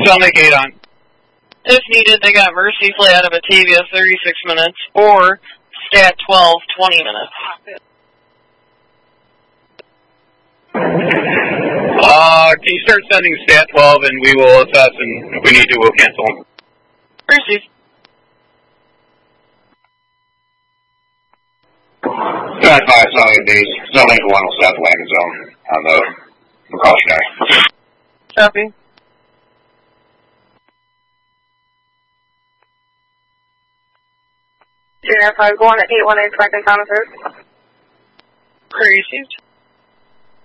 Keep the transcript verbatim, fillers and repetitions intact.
I'll make eight on. If needed, they got Mercifully out of Batavia, thirty-six minutes, or Stat twelve, twenty minutes. Uh, can you start sending Stat twelve and we will assess, and if we need to, we'll cancel. Receive. Stat five, solid base. Zone eight one will start the wagon zone on the precautionary. Copy. Junior five, go on at eight one eight, expecting conifers. Received.